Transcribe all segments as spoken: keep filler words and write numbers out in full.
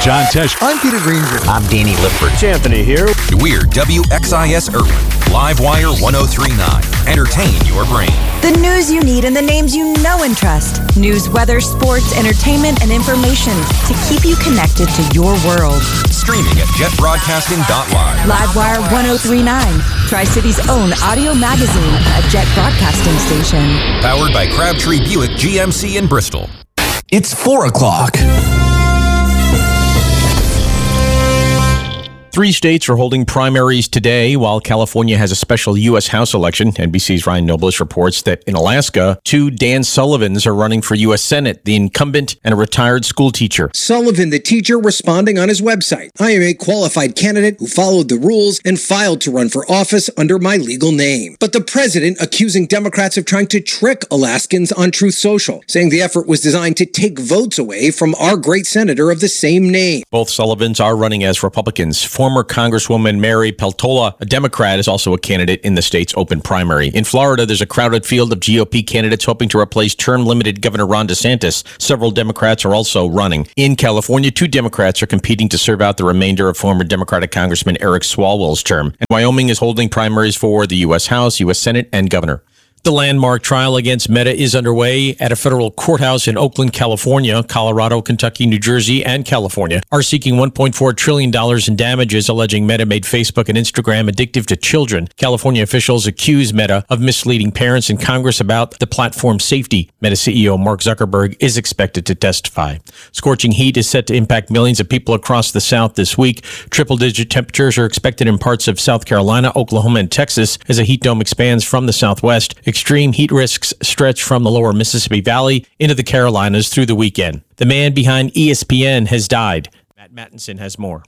John Tesh. I'm Peter Greenberg. I'm Danny Lipford. Anthony here. We're W X I S Irwin, Livewire ten thirty-nine. Entertain your brain. The news you need and the names you know and trust. News, weather, sports, entertainment, and information to keep you connected to your world. Streaming at jet broadcasting dot live. Livewire ten thirty-nine, Tri-City's own audio magazine, a jet broadcasting station. Powered by Crabtree Buick G M C in Bristol. It's four o'clock. Three states are holding primaries today, while California has a special U S House election. N B C's Ryan Nobles reports that in Alaska, two Dan Sullivans are running for U S Senate, the incumbent and a retired school teacher. Sullivan, the teacher, responding on his website. I am a qualified candidate who followed the rules and filed to run for office under my legal name. But the president accusing Democrats of trying to trick Alaskans on Truth Social, saying the effort was designed to take votes away from our great senator of the same name. Both Sullivans are running as Republicans. Former Congresswoman Mary Peltola, a Democrat, is also a candidate in the state's open primary. In Florida, there's a crowded field of G O P candidates hoping to replace term-limited Governor Ron DeSantis. Several Democrats are also running. In California, two Democrats are competing to serve out the remainder of former Democratic Congressman Eric Swalwell's term. And Wyoming is holding primaries for the U S House, U S Senate, and governor. The landmark trial against Meta is underway at a federal courthouse in Oakland, California. Colorado, Kentucky, New Jersey, and California are seeking one point four trillion dollars in damages, alleging Meta made Facebook and Instagram addictive to children. California officials accuse Meta of misleading parents in Congress about the platform's safety. Meta C E O Mark Zuckerberg is expected to testify. Scorching heat is set to impact millions of people across the South this week. Triple-digit temperatures are expected in parts of South Carolina, Oklahoma, and Texas as a heat dome expands from the southwest. Extreme heat risks stretch from the lower Mississippi Valley into the Carolinas through the weekend. The man behind E S P N has died. Matt Mattinson has more.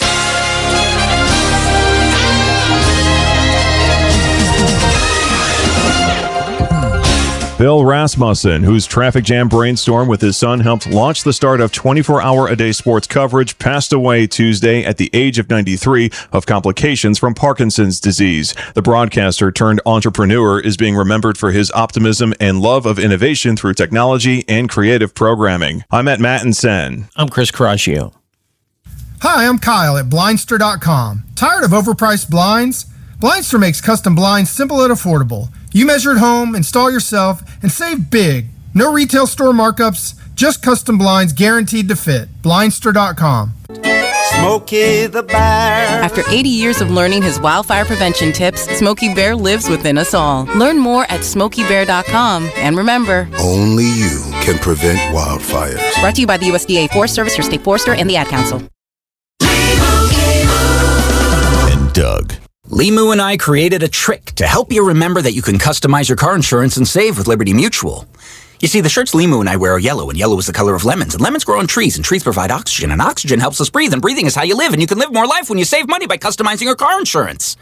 Bill Rasmussen, whose traffic jam brainstorm with his son helped launch the start of twenty-four hour a day sports coverage, passed away Tuesday at the age of ninety-three of complications from Parkinson's disease. The broadcaster turned entrepreneur is being remembered for his optimism and love of innovation through technology and creative programming. I'm Matt Mattinson. I'm Chris Caraccio. Hi, I'm Kyle at Blindster dot com. Tired of overpriced blinds? Blindster makes custom blinds simple and affordable. You measure at home, install yourself, and save big. No retail store markups, just custom blinds guaranteed to fit. Blindster dot com. Smokey the Bear. After eighty years of learning his wildfire prevention tips, Smokey Bear lives within us all. Learn more at Smokey Bear dot com. And remember, only you can prevent wildfires. Brought to you by the U S D A Forest Service, your state forester, and the Ad Council. And Doug. Limu and I created a trick to help you remember that you can customize your car insurance and save with Liberty Mutual. You see, the shirts Limu and I wear are yellow, and yellow is the color of lemons. And lemons grow on trees, and trees provide oxygen, and oxygen helps us breathe, and breathing is how you live, and you can live more life when you save money by customizing your car insurance.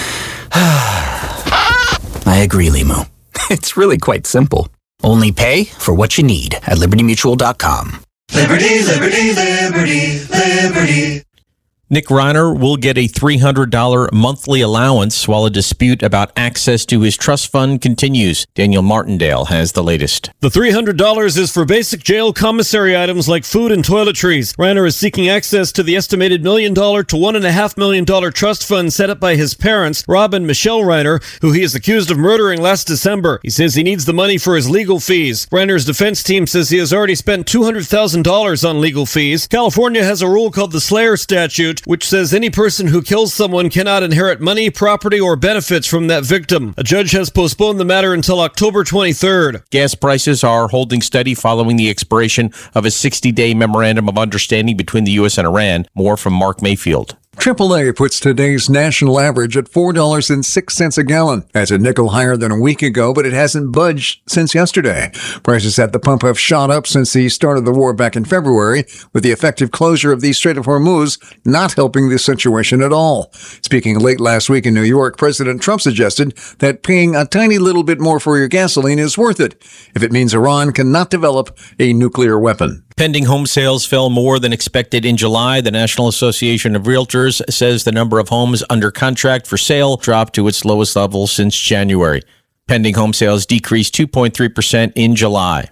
I agree, Limu. It's really quite simple. Only pay for what you need at Liberty Mutual dot com. Liberty, liberty, liberty, liberty. Nick Reiner will get a three hundred dollars monthly allowance while a dispute about access to his trust fund continues. Daniel Martindale has the latest. The three hundred dollars is for basic jail commissary items like food and toiletries. Reiner is seeking access to the estimated million dollar to one and a half million dollar trust fund set up by his parents, Rob and Michelle Reiner, who he is accused of murdering last December. He says he needs the money for his legal fees. Reiner's defense team says he has already spent two hundred thousand dollars on legal fees. California has a rule called the Slayer Statute, which says any person who kills someone cannot inherit money, property, or benefits from that victim. A judge has postponed the matter until October twenty-third. Gas prices are holding steady following the expiration of a sixty-day memorandum of understanding between the U S and Iran. More from Mark Mayfield. triple A puts today's national average at four dollars and six cents a gallon. That's a nickel higher than a week ago, but it hasn't budged since yesterday. Prices at the pump have shot up since the start of the war back in February, with the effective closure of the Strait of Hormuz not helping the situation at all. Speaking late last week in New York, President Trump suggested that paying a tiny little bit more for your gasoline is worth it if it means Iran cannot develop a nuclear weapon. Pending home sales fell more than expected in July. The National Association of Realtors says the number of homes under contract for sale dropped to its lowest level since January. Pending home sales decreased two point three percent in July.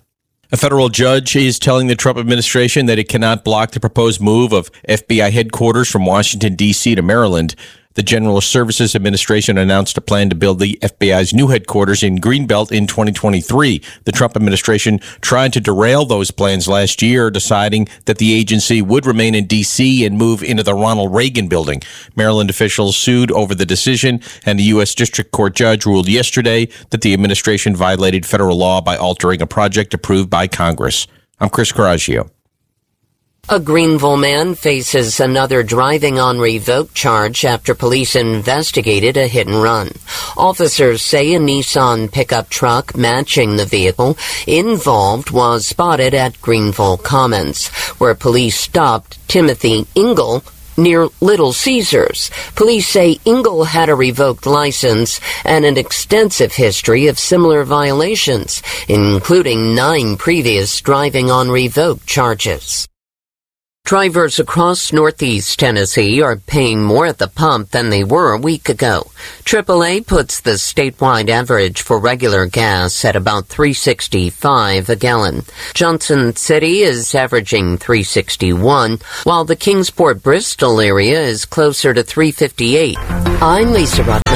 A federal judge is telling the Trump administration that it cannot block the proposed move of F B I headquarters from Washington, D C to Maryland. The General Services Administration announced a plan to build the F B I's new headquarters in Greenbelt in twenty twenty-three. The Trump administration tried to derail those plans last year, deciding that the agency would remain in D C and move into the Ronald Reagan building. Maryland officials sued over the decision, and the U S District Court judge ruled yesterday that the administration violated federal law by altering a project approved by Congress. I'm Chris Coraggio. A Greenville man faces another driving on revoked charge after police investigated a hit and run. Officers say a Nissan pickup truck matching the vehicle involved was spotted at Greenville Commons, where police stopped Timothy Engel near Little Caesars. Police say Engel had a revoked license and an extensive history of similar violations, including nine previous driving on revoked charges. Drivers across Northeast Tennessee are paying more at the pump than they were a week ago. triple A puts the statewide average for regular gas at about three sixty-five a gallon. Johnson City is averaging three sixty-one, while the Kingsport-Bristol area is closer to three fifty-eight. I'm Lisa Rudd.